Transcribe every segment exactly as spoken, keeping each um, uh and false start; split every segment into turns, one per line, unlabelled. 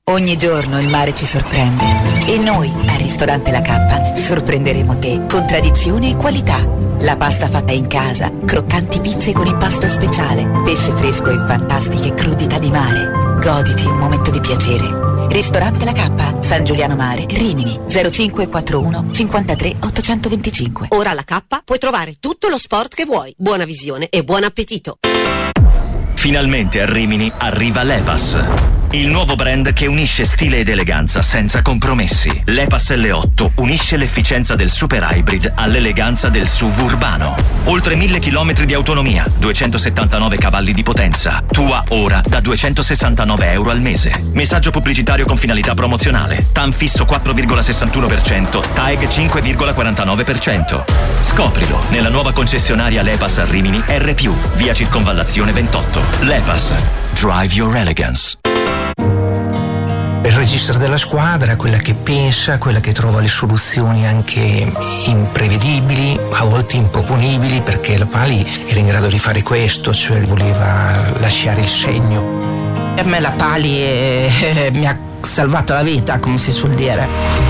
Ogni giorno il mare ci sorprende e noi al ristorante La Cappa sorprenderemo te con tradizione e qualità. La pasta fatta in casa, croccanti pizze con impasto speciale, pesce fresco e fantastiche crudità di mare. Goditi un momento di piacere. Ristorante La Cappa, San Giuliano Mare, Rimini, zero cinque quattoruno cinquantatré ottocentoventicinque.
Ora alla Cappa puoi trovare tutto lo sport che vuoi. Buona visione e buon appetito.
Finalmente a Rimini arriva l'E-Pass, il nuovo brand che unisce stile ed eleganza senza compromessi. L'E-Pass L otto unisce l'efficienza del super hybrid all'eleganza del S U V urbano. Oltre mille chilometri di autonomia, duecentosettantanove cavalli di potenza. Tua ora da duecentosessantanove euro al mese. Messaggio pubblicitario con finalità promozionale. T A M fisso quattro virgola sessantuno per cento, T A E G cinque virgola quarantanove per cento. Scoprilo nella nuova concessionaria L'E-Pass a Rimini R più, via Circonvallazione ventotto. L'E-Pass. Drive your elegance.
Il regista della squadra, quella che pensa, quella che trova le soluzioni anche imprevedibili, a volte improponibili, perché la Pali era in grado di fare questo, cioè voleva lasciare il segno.
Per me la Pali eh, mi ha salvato la vita, come si suol dire.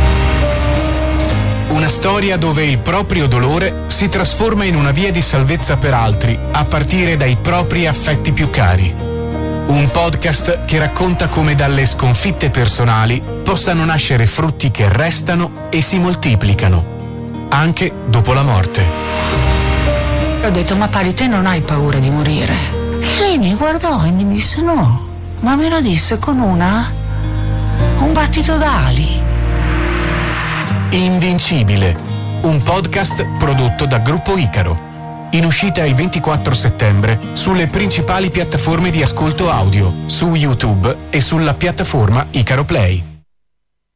Una storia dove il proprio dolore si trasforma in una via di salvezza per altri, a partire dai propri affetti più cari. Un podcast che racconta come dalle sconfitte personali possano nascere frutti che restano e si moltiplicano, anche dopo la morte.
Ho detto, ma Pali, te non hai paura di morire? E lei mi guardò e mi disse no, ma me lo disse con una... un battito d'ali.
Invincibile, un podcast prodotto da Gruppo Icaro. In uscita il ventiquattro settembre sulle principali piattaforme di ascolto audio, su YouTube e sulla piattaforma Icaro Play.